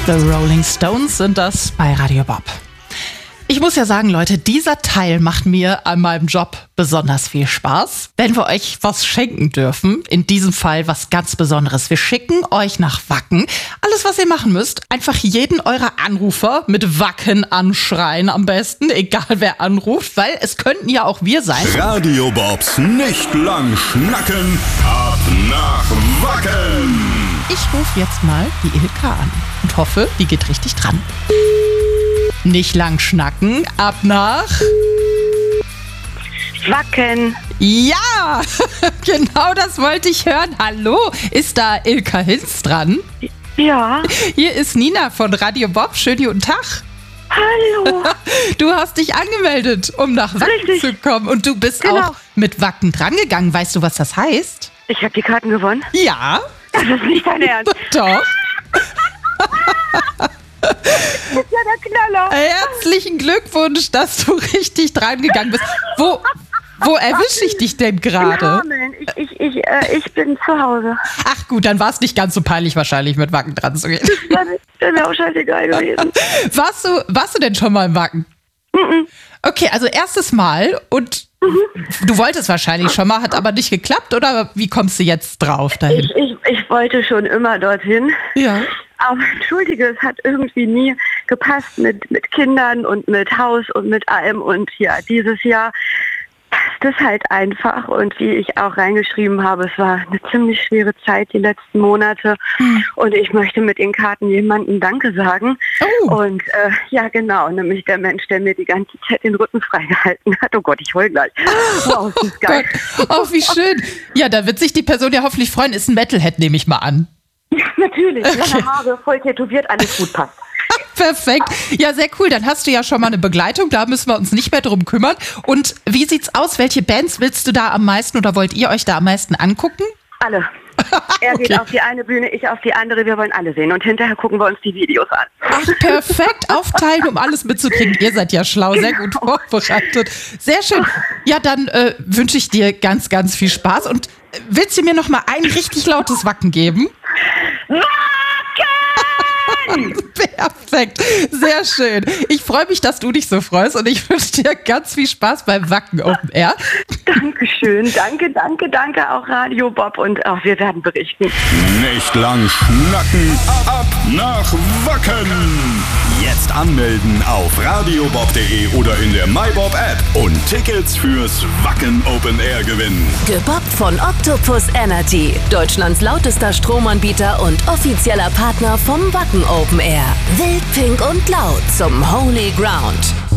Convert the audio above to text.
The Rolling Stones sind das bei Radio Bob. Ich muss ja sagen, Leute, dieser Teil macht mir an meinem Job besonders viel Spaß. Wenn wir euch was schenken dürfen, in diesem Fall was ganz Besonderes. Wir schicken euch nach Wacken. Alles, was ihr machen müsst, einfach jeden eurer Anrufer mit Wacken anschreien am besten, egal wer anruft, weil es könnten ja auch wir sein. Radio Bobs nicht lang schnacken, ab nach Wacken. Ich rufe jetzt mal die Ilka an und hoffe, die geht richtig dran. Nicht lang schnacken, ab nach Wacken. Ja, genau das wollte ich hören. Hallo, ist da Ilka Hinz dran? Ja. Hier ist Nina von Radio Bob. Schönen guten Tag. Hallo. Du hast dich angemeldet, um nach Wacken Richtig. zu kommen. Und du bist auch mit Wacken drangegangen. Weißt du, was das heißt? Ich habe die Karten gewonnen. Ja. Das ist nicht dein Ernst. Doch. Das ist ja der Knaller. Herzlichen Glückwunsch, dass du richtig dran gegangen bist. Wo erwische ich dich denn In gerade? Hameln. Ich bin zu Hause. Ach gut, dann war es nicht ganz so peinlich wahrscheinlich, mit Wacken dran zu gehen. Das wäre auch scheißegal gewesen. Warst du denn schon mal im Wacken? Okay, also erstes Mal und du wolltest wahrscheinlich schon mal, hat aber nicht geklappt, oder wie kommst du jetzt drauf dahin? Ich wollte schon immer dorthin. Ja. Aber entschuldige, es hat irgendwie nie gepasst mit Kindern und mit Haus und mit allem. Und ja, dieses Jahr passt es halt einfach. Und wie ich auch reingeschrieben habe, es war eine ziemlich schwere Zeit die letzten Monate. Und ich möchte mit den Karten jemandem Danke sagen. Oh. Und ja, genau, nämlich der Mensch, der mir die ganze Zeit den Rücken freigehalten hat. Oh Gott, ich heul gleich. Wow, das ist geil. Gott. Oh, wie schön. Ja, da wird sich die Person ja hoffentlich freuen. Ist ein Metalhead, nehme ich mal an. Ja, natürlich. Okay. Lange Haare, voll tätowiert, alles gut passt. Perfekt. Ja, sehr cool. Dann hast du ja schon mal eine Begleitung. Da müssen wir uns nicht mehr drum kümmern. Und wie sieht's aus? Welche Bands willst du da am meisten oder wollt ihr euch da am meisten angucken? Alle. Er geht auf die eine Bühne, ich auf die andere. Wir wollen alle sehen. Und hinterher gucken wir uns die Videos an. Ach, perfekt. Aufteilen, um alles mitzukriegen. Ihr seid ja schlau, sehr gut vorbereitet. Sehr schön. Ja, dann wünsche ich dir ganz, ganz viel Spaß. Und willst du mir noch mal ein richtig lautes Wacken geben? Wacken! Perfekt. Sehr schön. Ich freue mich, dass du dich so freust und ich wünsche dir ganz viel Spaß beim Wacken Open Air. Dankeschön. Danke auch Radio Bob und auch wir werden berichten. Nicht lang schnacken, ab nach Wacken. Jetzt anmelden auf radiobob.de oder in der MyBob App und Tickets fürs Wacken Open Air gewinnen. Gebobbt von Octopus Energy, Deutschlands lautester Stromanbieter und offizieller Partner vom Wacken Open Air. Wild, pink und laut zum Holy Ground.